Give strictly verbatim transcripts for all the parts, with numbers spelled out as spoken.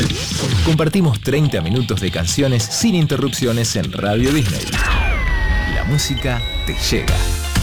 Compartimos treinta minutos de canciones sin interrupciones en Radio Disney. La música te llega.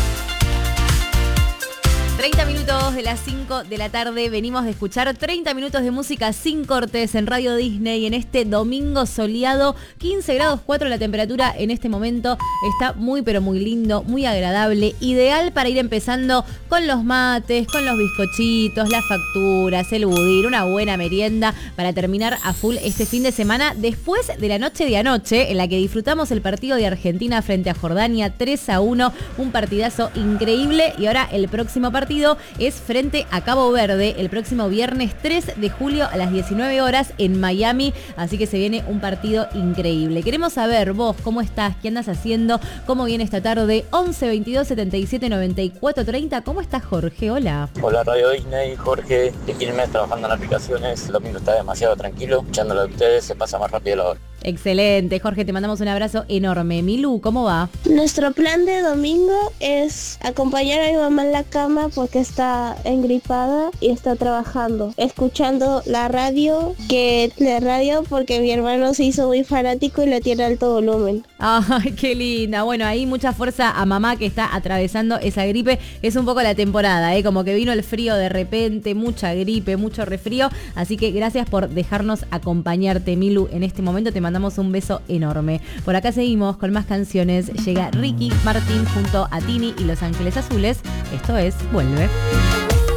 treinta minutos de las cinco de la tarde, venimos de escuchar treinta minutos de música sin cortes en Radio Disney en este domingo soleado, quince grados cuatro la temperatura en este momento, está muy pero muy lindo, muy agradable, ideal para ir empezando con los mates, con los bizcochitos, las facturas, el budín, una buena merienda para terminar a full este fin de semana después de la noche de anoche en la que disfrutamos el partido de Argentina frente a Jordania tres a uno, un partidazo increíble y ahora el próximo partido es frente a Cabo Verde el próximo viernes tres de julio a las diecinueve horas en Miami, así que se viene un partido increíble. Queremos saber vos cómo estás, qué andas haciendo, cómo viene esta tarde. Once veintidós setenta y siete noventa y cuatro treinta. ¿Cómo estás, Jorge? Hola. Hola Radio Disney, Jorge, de Quilmes, trabajando en aplicaciones. El domingo está demasiado tranquilo, escuchándolo de ustedes, se pasa más rápido la hora. Excelente, Jorge, te mandamos un abrazo enorme. Milu, ¿cómo va? Nuestro plan de domingo es acompañar a mi mamá en la cama porque está engripada y está trabajando, escuchando la radio, que la radio porque mi hermano se hizo muy fanático y la tiene a alto volumen. Ay, qué linda. Bueno, ahí mucha fuerza a mamá que está atravesando esa gripe. Es un poco la temporada, ¿eh? Como que vino el frío de repente, mucha gripe, mucho resfrío. Así que gracias por dejarnos acompañarte, Milu, en este momento. Te mandamos un beso enorme. Por acá seguimos con más canciones. Llega Ricky Martin junto a Tini y Los Ángeles Azules. Esto es Vuelve.